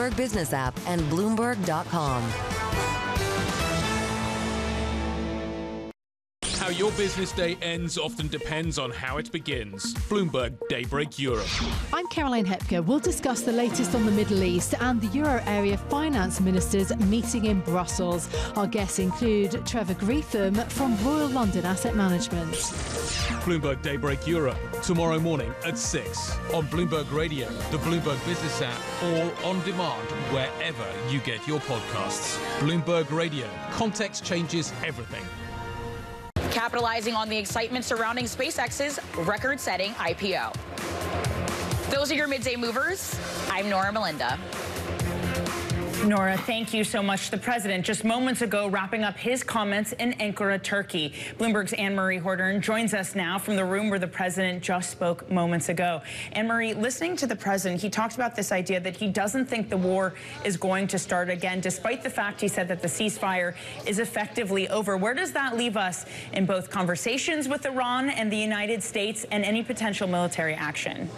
Bloomberg Business app and Bloomberg.com. How your business day ends often depends on how it begins. Bloomberg Daybreak Europe. I'm Caroline Hepker. We'll discuss the latest on the Middle East and the Euro area finance ministers meeting in Brussels. Our guests include Trevor Greetham from Royal London Asset Management. Bloomberg Daybreak Europe, tomorrow morning at 6 on Bloomberg Radio, the Bloomberg Business app, or on demand wherever you get your podcasts. Bloomberg Radio. Context changes everything. Capitalizing on the excitement surrounding SpaceX's record-setting IPO. Those are your midday movers. I'm Nora Melinda. Nora, thank you so much. The president just moments ago wrapping up his comments in Ankara, Turkey. Bloomberg's Anne-Marie Hordern joins us now from the room where the president just spoke moments ago. Anne-Marie, listening to the president, he talked about this idea that he doesn't think the war is going to start again, despite the fact he said that the ceasefire is effectively over. Where does that leave us in both conversations with Iran and the United States and any potential military action?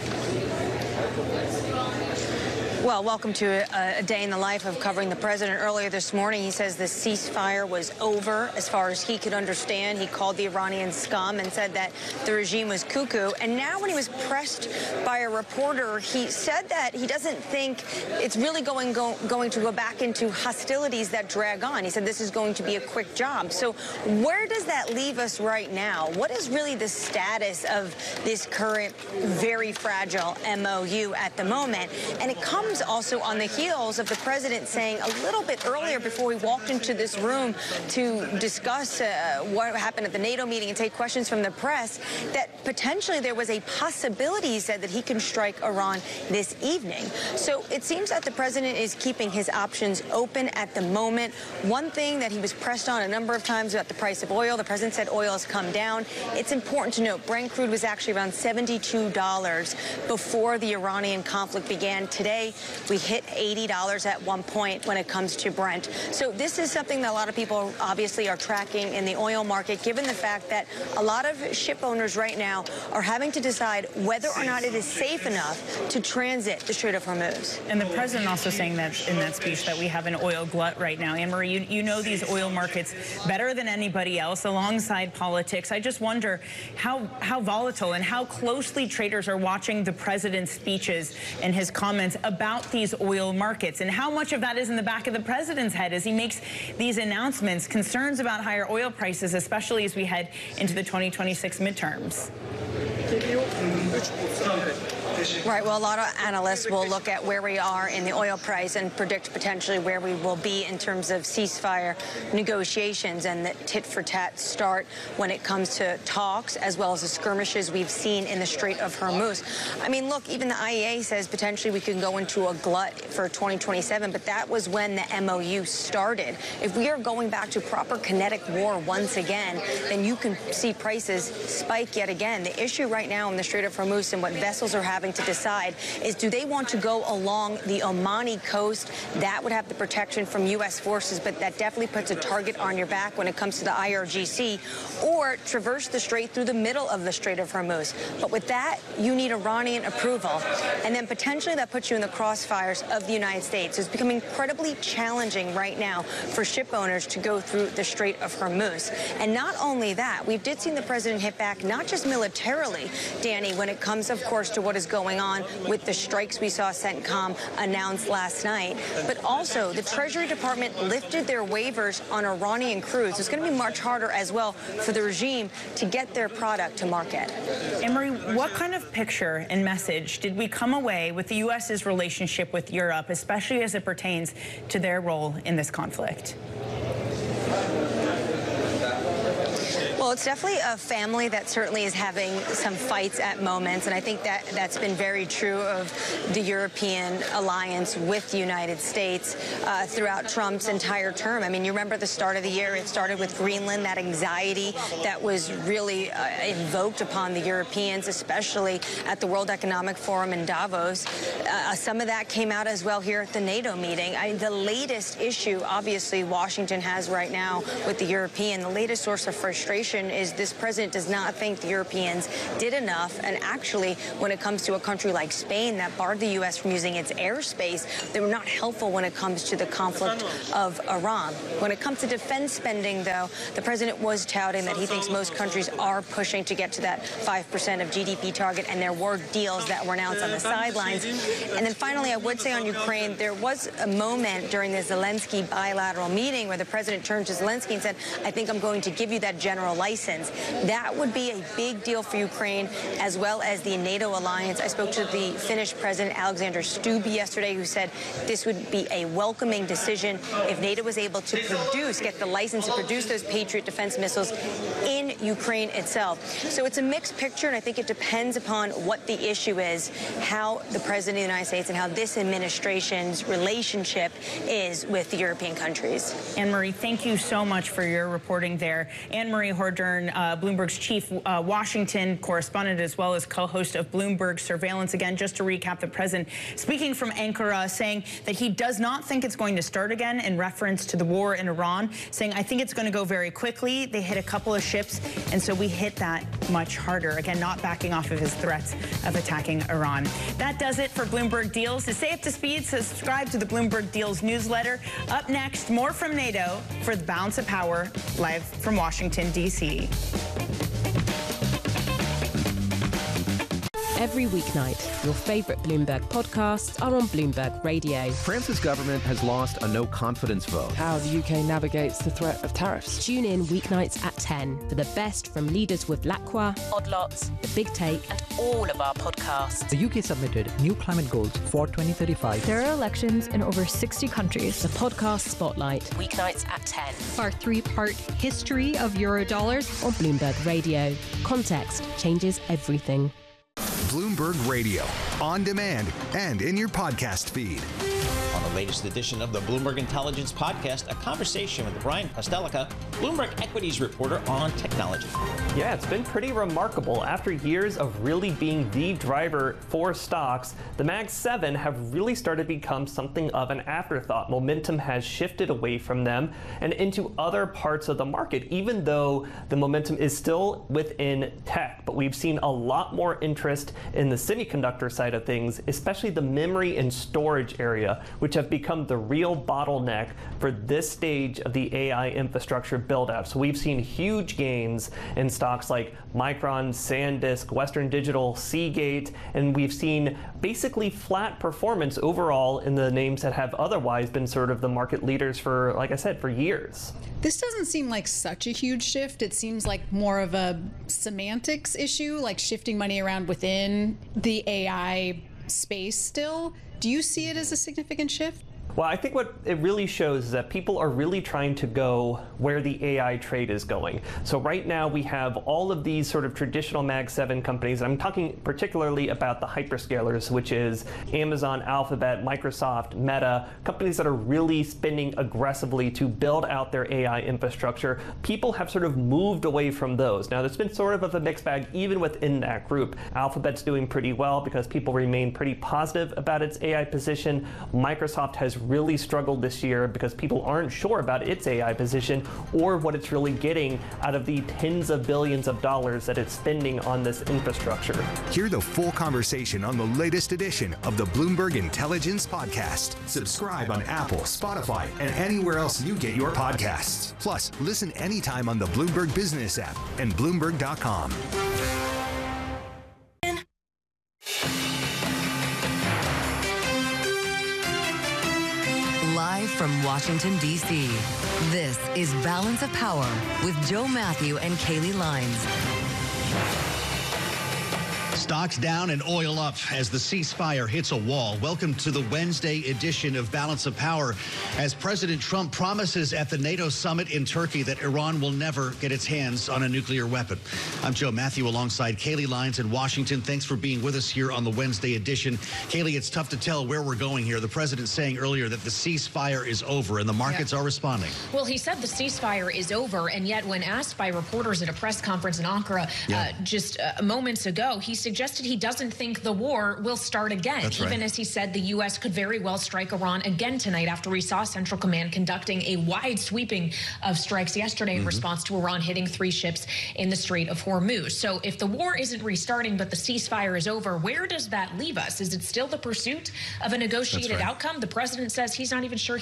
Well, welcome to a day in the life of covering the president. Earlier this morning, he says the ceasefire was over as far as he could understand. He called the Iranians scum and said that the regime was cuckoo. And now when he was pressed by a reporter, he said that he doesn't think it's really going to go back into hostilities that drag on. He said this is going to be a quick job. So where does that leave us right now? What is really the status of this current very fragile MOU at the moment? And it comes also on the heels of the president saying a little bit earlier before we walked into this room to discuss what happened at the NATO meeting and take questions from the press, that potentially there was a possibility, he said, that he can strike Iran this evening. So it seems that the president is keeping his options open at the moment. One thing that he was pressed on a number of times about the price of oil, the president said oil has come down. It's important to note Brent crude was actually around $72 before the Iranian conflict began. Today, we hit $80 at one point when it comes to Brent. So this is something that a lot of people obviously are tracking in the oil market, given the fact that a lot of ship owners right now are having to decide whether or not it is safe enough to transit the Strait of Hormuz. And the president also saying that in that speech that we have an oil glut right now. Anne-Marie, you know these oil markets better than anybody else alongside politics. I just wonder how volatile and how closely traders are watching the president's speeches and his comments about these oil markets, and how much of that is in the back of the president's head as he makes these announcements, concerns about higher oil prices, especially as we head into the 2026 midterms. Right. Well, a lot of analysts will look at where we are in the oil price and predict potentially where we will be in terms of ceasefire negotiations and the tit-for-tat start when it comes to talks, as well as the skirmishes we've seen in the Strait of Hormuz. I mean, look, even the IEA says potentially we can go into a glut for 2027, but that was when the MOU started. If we are going back to proper kinetic war once again, then you can see prices spike yet again. The issue right now in the Strait of Hormuz and what vessels are having to decide is, do they want to go along the Omani coast? That would have the protection from U.S. forces, but that definitely puts a target on your back when it comes to the IRGC, or traverse the strait through the middle of the Strait of Hormuz. But with that, you need Iranian approval, and then potentially that puts you in the crossfires of the United States. It's becoming incredibly challenging right now for ship owners to go through the Strait of Hormuz. And not only that, we did see the president hit back, not just militarily, Danny, when it comes, of course, to what is going on with the strikes we saw CENTCOM announce last night, but also the Treasury Department lifted their waivers on Iranian crudes. It's going to be much harder as well for the regime to get their product to market. Anne-Marie, what kind of picture and message did we come away with the U.S.'s relationship with Europe, especially as it pertains to their role in this conflict? Well, it's definitely a family that certainly is having some fights at moments, and I think that that's been very true of the European alliance with the United States throughout Trump's entire term. I mean, you remember the start of the year, it started with Greenland, that anxiety that was really invoked upon the Europeans, especially at the World Economic Forum in Davos. Some of that came out as well here at the NATO meeting. I mean, the latest issue, obviously, Washington has right now with the European, the latest source of frustration impression is this president does not think the Europeans did enough. And actually, when it comes to a country like Spain that barred the U.S. from using its airspace, they were not helpful when it comes to the conflict of Iran. When it comes to defense spending, though, the president was touting that he thinks most countries are pushing to get to that 5% of GDP target, and there were deals that were announced on the sidelines. And then finally, I would say on Ukraine, there was a moment during the Zelensky bilateral meeting where the president turned to Zelensky and said, I think I'm going to give you that general license. That would be a big deal for Ukraine, as well as the NATO alliance. I spoke to the Finnish President Alexander Stubb yesterday, who said this would be a welcoming decision if NATO was able to get the license to produce those Patriot defense missiles in Ukraine itself. So it's a mixed picture, and I think it depends upon what the issue is, how the President of the United States and how this administration's relationship is with the European countries. Anne-Marie, thank you so much for your reporting there. Anne-Marie Hordern, Bloomberg's chief Washington correspondent, as well as co-host of Bloomberg Surveillance. Again, just to recap, the president speaking from Ankara, saying that he does not think it's going to start again in reference to the war in Iran, saying, I think it's going to go very quickly. They hit a couple of ships, and so we hit that much harder. Again, not backing off of his threats of attacking Iran. That does it for Bloomberg Deals. To stay up to speed, subscribe to the Bloomberg Deals newsletter. Up next, more from NATO for the Balance of Power, live from Washington, D.C. Every weeknight, your favorite Bloomberg podcasts are on Bloomberg Radio. France's government has lost a no-confidence vote. How the UK navigates the threat of tariffs. Tune in weeknights at 10 for the best from leaders with Lacroix, Odd Lots, The Big Take, and all of our podcasts. The UK submitted new climate goals for 2035. There are elections in over 60 countries. The Podcast Spotlight, weeknights at 10. Our 3-part history of Eurodollars on Bloomberg Radio. Context changes everything. Bloomberg Radio, on demand and in your podcast feed. On the latest edition of the Bloomberg Intelligence Podcast, a conversation with Brian Kostelka, Bloomberg Equities reporter on technology. Yeah, it's been pretty remarkable. After years of really being the driver for stocks, the Mag 7 have really started to become something of an afterthought. Momentum has shifted away from them and into other parts of the market, even though the momentum is still within tech. But we've seen a lot more interest in the semiconductor side of things, especially the memory and storage area, which have become the real bottleneck for this stage of the AI infrastructure build out. So we've seen huge gains in stocks like Micron, SanDisk, Western Digital, Seagate, and we've seen basically flat performance overall in the names that have otherwise been sort of the market leaders for, like I said, for years. This doesn't seem like such a huge shift. It seems like more of a semantics issue, like shifting money around within the AI space still. Do you see it as a significant shift? Well, I think what it really shows is that people are really trying to go where the AI trade is going. So right now we have all of these sort of traditional Mag 7 companies. I'm talking particularly about the hyperscalers, which is Amazon, Alphabet, Microsoft, Meta, companies that are really spending aggressively to build out their AI infrastructure. People have sort of moved away from those. Now, there's been sort of a mixed bag even within that group. Alphabet's doing pretty well because people remain pretty positive about its AI position. Microsoft has really struggled this year because people aren't sure about its AI position or what it's really getting out of the tens of billions of dollars that it's spending on this infrastructure. Hear the full conversation on the latest edition of the Bloomberg Intelligence Podcast. Subscribe on Apple, Spotify, and anywhere else you get your podcasts. Plus, listen anytime on the Bloomberg Business app and Bloomberg.com. Live from Washington, D.C., this is Balance of Power with Joe Matthew and Kaylee Lines. Stocks down and oil up as the ceasefire hits a wall. Welcome to the Wednesday edition of Balance of Power, as President Trump promises at the NATO summit in Turkey that Iran will never get its hands on a nuclear weapon. I'm Joe Matthew alongside Kaylee Lines in Washington. Thanks for being with us here on the Wednesday edition. Kaylee, it's tough to tell where we're going here. The president saying earlier that the ceasefire is over and the markets are responding. Well, he said the ceasefire is over, and yet when asked by reporters at a press conference in Ankara just moments ago, he suggested he doesn't think the war will start again, even as he said the U.S. could very well strike Iran again tonight after we saw Central Command conducting a wide sweeping of strikes yesterday in response to Iran hitting 3 ships in the Strait of Hormuz. So if the war isn't restarting but the ceasefire is over, where does that leave us? Is it still the pursuit of a negotiated outcome? The president says he's not even sure